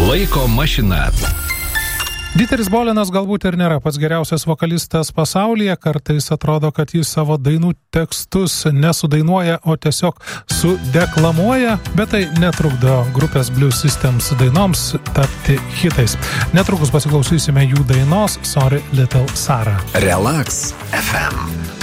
Laiko mašina. Dieteris Bolinas galbūt ir nėra pats geriausias vokalistas pasaulyje, kartais atrodo, kad jis savo dainų tekstus nesudainuoja, o tiesiog sudeklamuoja, bet tai netrukdo grupės Blues Systems dainoms tapti hitais. Netrukus pasiklausysime jų dainos Sorry Little Sarah. Relax FM.